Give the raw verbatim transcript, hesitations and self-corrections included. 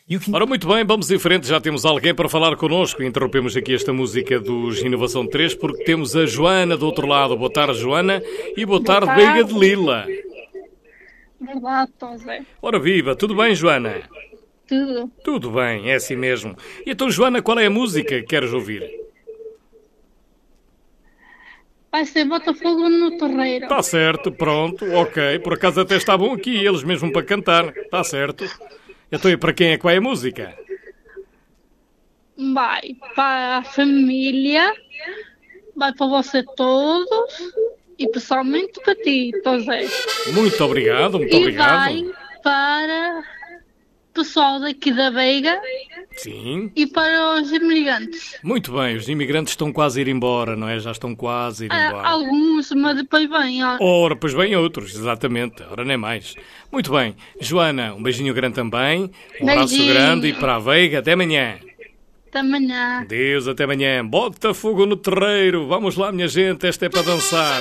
Ora, muito bem, vamos em frente. Já temos alguém para falar connosco. Interrompemos aqui esta música dos Inovação três porque temos a Joana do outro lado. Boa tarde, Joana. E boa, boa tarde, tarde, Veiga de Lila. Verdade, José. Ora, viva. Tudo bem, Joana? Tudo. Tudo bem, é assim mesmo. E então, Joana, qual é a música que queres ouvir? Vai ser Botafogo no Terreiro. Está certo, pronto, ok. Por acaso até estavam aqui eles mesmo para cantar. Está certo. Então, e para quem é que vai a música? Vai para a família, vai para você todos e pessoalmente para ti, José. Muito obrigado, muito e obrigado. E vai para o pessoal daqui da Veiga. Sim. E para os imigrantes. Muito bem, os imigrantes estão quase a ir embora, não é? Já estão quase a ir embora. Ah, alguns, mas depois vêm. Ora, depois vêm outros, exatamente. Ora, nem mais. Muito bem. Joana, um beijinho grande também. Um beijinho. Abraço grande e para a Veiga. Até amanhã. Até amanhã. Deus, até amanhã. Botafogo no terreiro. Vamos lá, minha gente. Esta é para dançar.